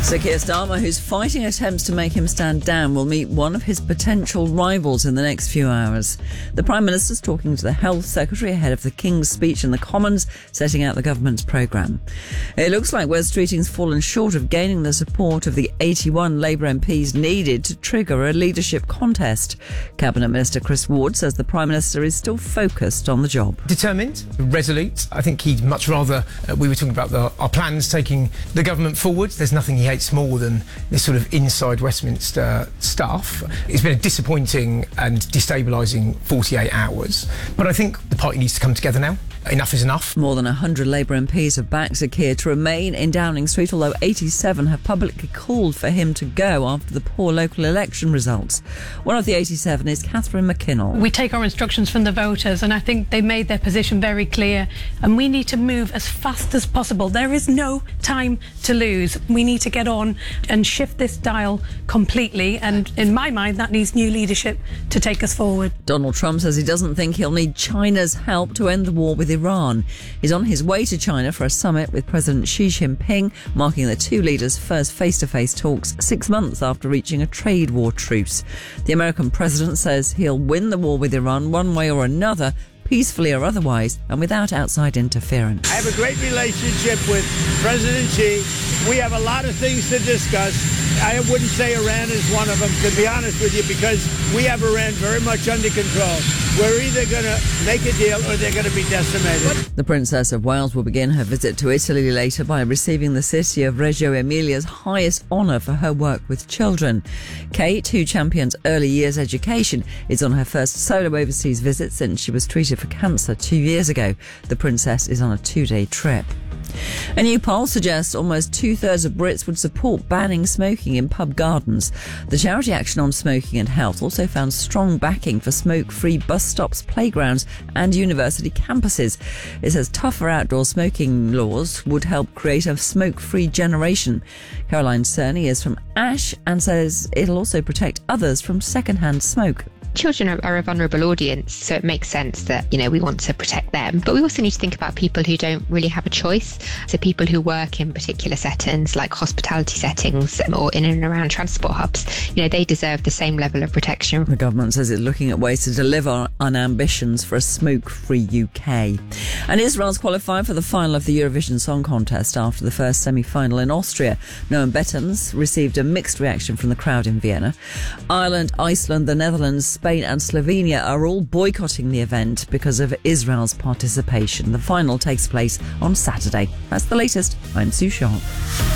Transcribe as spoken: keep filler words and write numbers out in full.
Sir Keir Starmer, who's fighting attempts to make him stand down, will meet one of his potential rivals in the next few hours. The Prime Minister's talking to the Health Secretary ahead of the King's speech in the Commons, setting out the government's programme. It looks like Wes Streeting's fallen short of gaining the support of the eighty-one Labour M Ps needed to trigger a leadership contest. Cabinet Minister Chris Ward says the Prime Minister is still focused on the job. Determined, resolute. I think he'd much rather, uh, we were talking about the, our plans taking the government forward. There's nothing he hates more than this sort of inside Westminster stuff. It's been a disappointing and destabilising forty-eight hours. But I think the party needs to come together now. Enough is enough. More than one hundred Labour M Ps have backed Sir Keir to remain in Downing Street, although eighty-seven have publicly called for him to go after the poor local election results. One of the eighty-seven is Catherine McKinnell. We take our instructions from the voters, and I think they made their position very clear, and we need to move as fast as possible. There is no time to lose. We need to get on and shift this dial completely, and in my mind that needs new leadership to take us forward. Donald Trump says he doesn't think he'll need China's help to end the war with Iran. He's on his way to China for a summit with President Xi Jinping, marking the two leaders' first face-to-face talks six months after reaching a trade war truce. The American president says he'll win the war with Iran one way or another, peacefully or otherwise, and without outside interference. I have a great relationship with President Xi. We have a lot of things to discuss. I wouldn't say Iran is one of them, to be honest with you, because we have Iran very much under control. We're either going to make a deal or they're going to be decimated. The Princess of Wales will begin her visit to Italy later by receiving the city of Reggio Emilia's highest honour for her work with children. Kate, who champions early years education, is on her first solo overseas visit since she was treated for cancer two years ago. The Princess is on a two-day trip. A new poll suggests almost two-thirds of Brits would support banning smoking in pub gardens. The charity Action on Smoking and Health also found strong backing for smoke-free bus stops, playgrounds and university campuses. It says tougher outdoor smoking laws would help create a smoke-free generation. Caroline Cerny is from Ash and says it'll also protect others from second-hand smoke. Children are, are a vulnerable audience, so it makes sense that, you know, we want to protect them. But we also need to think about people who don't really have a choice. So people who work in particular settings like hospitality settings or in and around transport hubs, you know, they deserve the same level of protection. The government says it's looking at ways to deliver on ambitions for a smoke-free U K. And Israel's qualified for the final of the Eurovision Song Contest after the first semi-final in Austria. Noam Bettens received a mixed reaction from the crowd in Vienna. Ireland, Iceland, the Netherlands, Spain and Slovenia are all boycotting the event because of Israel's participation. The final takes place on Saturday. That's the latest. I'm Sue Sharp.